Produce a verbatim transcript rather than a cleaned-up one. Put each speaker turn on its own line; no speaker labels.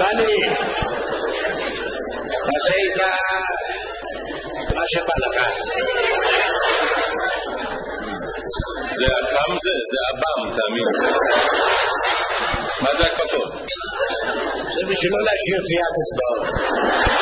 רני, תעשה איתה מה שבא לך.
זה אבם זה? זה אבם, תאמין. מה זה הכפפות?
זה בשביל לא להשאיר טביעת אצבעות.